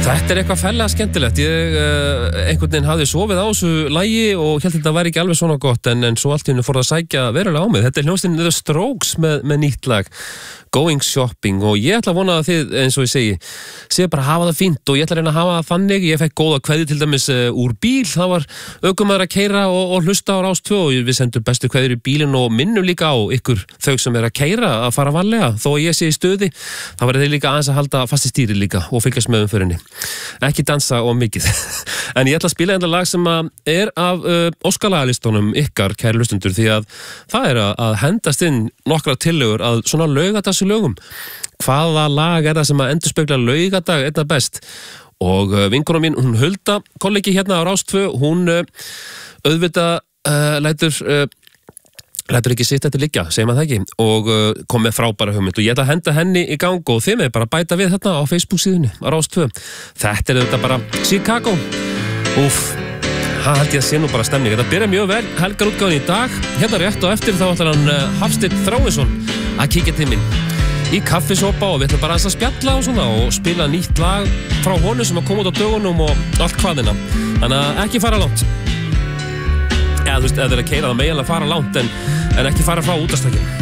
Þetta eitthvað ferlega skemmtilegt. Ég einhvern veginn hafði sofið á þessu lagi og hélt þetta væri ekki alveg svona gott en svo allt í hennu fór það að sækja verulega á mig. Þetta hljómsveitin The Strokes með nýtt lag, Going Shopping, og ég ætla að vona að þið, eins og ég segi, séu bara að hafa það fínt og ég ætla að reyna að hafa það þannig. Ég fekk góða kveðju til dæmis úr bíl, það var ökumaður að keyra og hlusta á Rás 2 og við sendum bestu kveðjur í bílinn og minnum líka á ykkur þau sem að keyra að fara varlega, þó að ég sé í stuði, þá verður þeir líka aðeins að halda fast í stýri líka og fylgjast með umferðinni. Ekki dansa of mikið. En ég ætla að spila enda lag sem er af Óskarlagalistunum ykkar, kæri hlustendur, því að það er að hendast inn nokkra tillögur að svona laugadagslögum. Hvaða lag er það sem að endurspegla laugadag einna best? Og vinkona mín, hún Hulda, kollegi hérna á Rás 2, hún auðvitað lætur ekki sitt þetta liggja, segir maður það ekki, og kom með frábæra hugmynd og ég ætla að henda henni í gang og þið með bara bæta við þarna á Facebook síðunni á Rás 2. Þetta er þetta bara Chicago. Það held ég að sé nú bara stemning. Þetta byrja mjög vel, helgarútgáfan í dag. Hérna rétt og eftir þá ætlar hann Hafsteinn Þráinsson að kíkja til mín í kaffisopa og við ætlum bara að spjalla og svona og spila nýtt lag frá honum sem að koma út á dögunum og allt hvaðina. Þannig að ekki fara langt. Eða þú veist, ef þið er að keyra það eiginlega fara langt en ekki fara frá útastækjum.